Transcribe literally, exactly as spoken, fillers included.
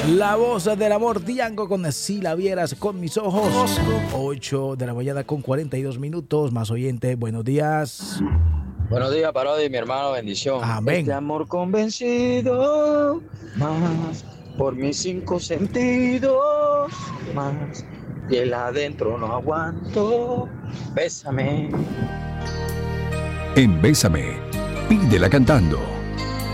La voz del amor, Diango con Si la vieras con mis ojos. ocho de la mañana con cuarenta y dos minutos. Más oyente, buenos días. Buenos días, Parodi, mi hermano, bendición. Amén. Este amor convencido, más por mis cinco sentidos, más piel adentro no aguanto. Bésame. En Bésame, pídela cantando.